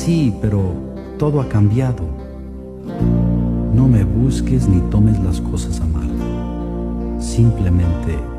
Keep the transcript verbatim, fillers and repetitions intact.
sí, pero todo ha cambiado. No me busques ni tomes las cosas a mal. Simplemente